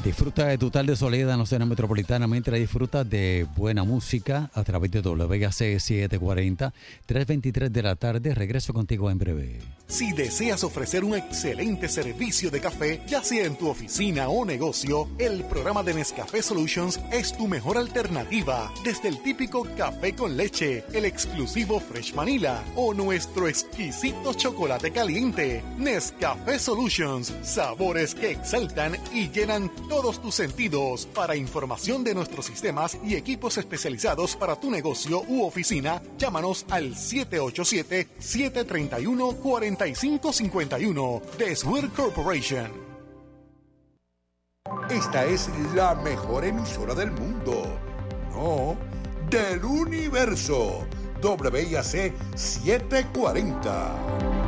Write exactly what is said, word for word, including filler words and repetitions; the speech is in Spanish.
Disfruta de tu tarde soledad en la zona metropolitana mientras disfrutas de buena música a través de W A C setecientos cuarenta, tres veintitrés de la tarde. Regreso contigo en breve. Si deseas ofrecer un excelente servicio de café, ya sea en tu oficina o negocio, el programa de Nescafé Solutions es tu mejor alternativa. Desde el típico café con leche, el exclusivo Fresh Vanilla o nuestro exquisito chocolate caliente. Nescafé Solutions, sabores que exaltan y llenan todos tus sentidos. Para información de nuestros sistemas y equipos especializados para tu negocio u oficina, llámanos al siete ocho siete, siete tres uno, cuatro cinco cinco uno. The Swear Corporation. Esta es la mejor emisora del mundo. No, del universo. W I A C setecientos cuarenta.